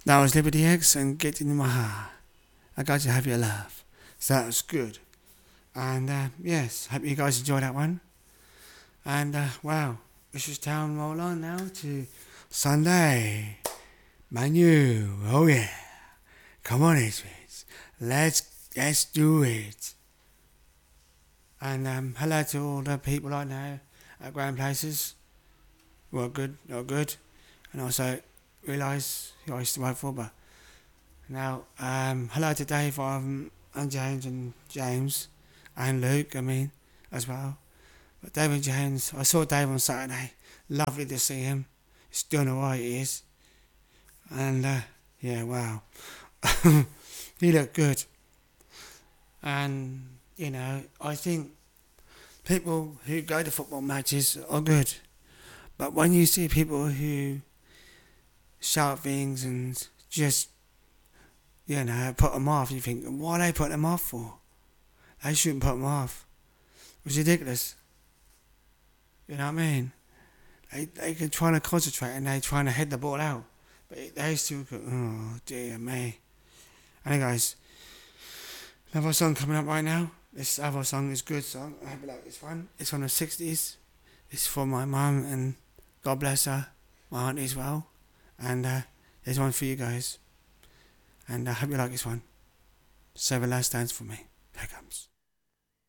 That was Liberty X and Get In My Heart. I got to have your love. So that was good. And yes, hope you guys enjoyed that one. And wow, this is Town roll on now to Sunday. Manu, oh yeah. Come on, Israel. Let's do it. And hello to all the people I know at Grand Places. Were good, not good. And also realise who I used to work for, but now hello to Dave and James and Luke, I mean, as well. But Dave and James, I saw Dave on Saturday. Lovely to see him. He's doing alright, he is. And yeah, wow. He looked good. And, you know, I think people who go to football matches are good. But when you see people who shout things and just, you know, put them off, you think, what are they putting them off for? They shouldn't put them off. It's ridiculous. You know what I mean? They can try to concentrate and they're trying to head the ball out. But they still go, oh dear me. Anyways, another song coming up right now. This other song is a good song. I hope you like this one. It's from the 60s. It's for my mum and God bless her. My auntie as well. And there's one for you guys. And I hope you like this one. Save a last dance for me. Here it comes.